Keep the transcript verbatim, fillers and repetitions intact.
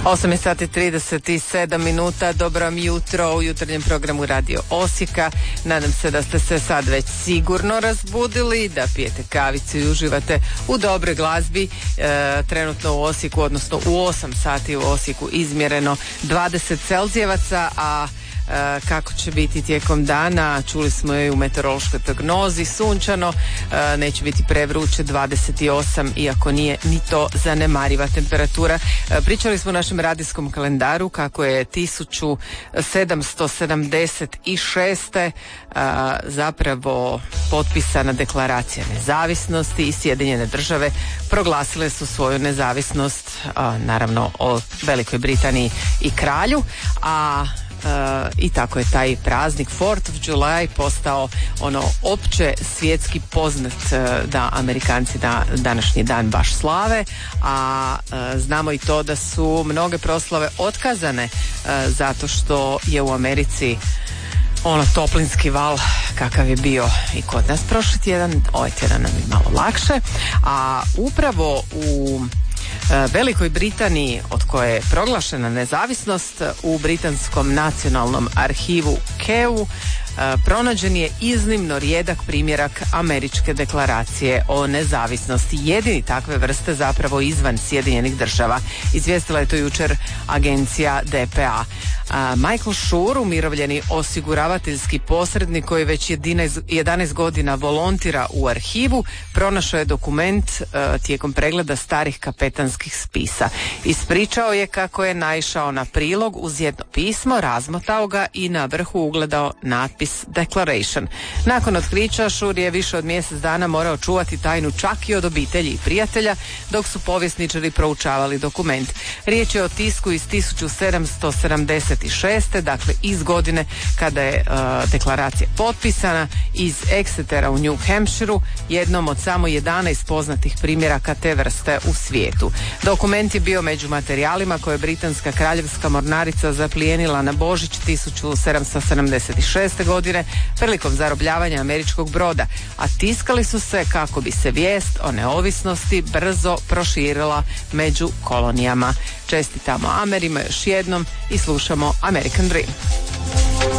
osam sati trideset sedam minuta, dobro vam jutro u jutarnjem programu Radio Osijeka. Nadam se da ste se sad već sigurno razbudili, da pijete kavicu i uživate u dobroj glazbi. E, trenutno u Osijeku, odnosno u osam sati u Osijeku izmjereno dvadeset celzijevaca, a E, kako će biti tijekom dana, čuli smo i u meteorološkoj prognozi, sunčano, e, neće biti prevruće dvadeset osam, iako nije ni to zanemariva temperatura. E, pričali smo u našem radijskom kalendaru kako je tisuću sedamsto sedamdeset šest. E, zapravo potpisana deklaracija nezavisnosti i Sjedinjene države proglasile su svoju nezavisnost, a, naravno o Velikoj Britaniji i kralju, a Uh, i tako je taj praznik fourth of July postao ono opće svjetski poznat, uh, da Amerikanci da današnji dan baš slave, a uh, znamo i to da su mnoge proslave otkazane uh, zato što je u Americi ono toplinski val kakav je bio i kod nas prošli tjedan, ovaj tjedan nam je malo lakše, a upravo u Velikoj Britaniji, od koje je proglašena nezavisnost, u Britanskom nacionalnom arhivu Kew pronađen je iznimno rijedak primjerak američke deklaracije o nezavisnosti, jedini takve vrste zapravo izvan Sjedinjenih država. Izvijestila je to jučer agencija D P A. Michael Schur, umirovljeni osiguravateljski posrednik koji već jedanaest godina volontira u arhivu, pronašao je dokument uh, tijekom pregleda starih kapetanskih spisa. Ispričao je kako je naišao na prilog uz jedno pismo, razmotao ga i na vrhu ugledao natpis Declaration. Nakon otkrića Schur je više od mjesec dana morao čuvati tajnu čak i od obitelji i prijatelja dok su povjesničari proučavali dokument. Riječ je o tisku iz tisuću sedamsto sedamdeset šest. Dakle iz godine kada je uh, deklaracija potpisana, iz Exetera u New Hampshireu, jednom od samo jedanaest poznatih primjeraka te vrste u svijetu. Dokument je bio među materijalima koje je britanska kraljevska mornarica zaplijenila na Božić tisuću sedamsto sedamdeset šeste. godine prilikom zarobljavanja američkog broda, a tiskali su se kako bi se vijest o neovisnosti brzo proširila među kolonijama. Čestitamo Amerima još jednom i slušamo American Dream.